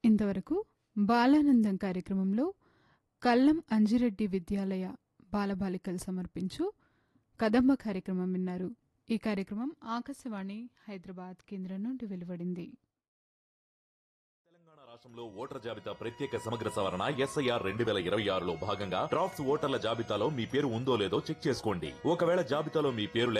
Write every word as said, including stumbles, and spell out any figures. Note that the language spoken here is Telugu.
ఇంతవరకు బాలానందం కార్యక్రమంలో కల్లం అంజిరెడ్డి విద్యాలయ బాలబాలికలు సమర్పించు కదంబ కార్యక్రమం విన్నారు. ఈ కార్యక్రమం ఆకాశవాణి హైదరాబాద్ కేంద్రం నుండి వెలువడింది. తెలంగాణ రాష్ట్రంలో ఓటర్ల జాబితా ప్రత్యేక సమగ్ర సవరణ ఎస్ఐఆర్ రెండు వేల ఇరవై ఆరులో భాగంగా డ్రాఫ్ట్స్ ఓటర్ల జాబితాలో మీ పేరు ఉందో లేదో చెక్ చేసుకోండి. ఒకవేళ జాబితాలో మీ పేరు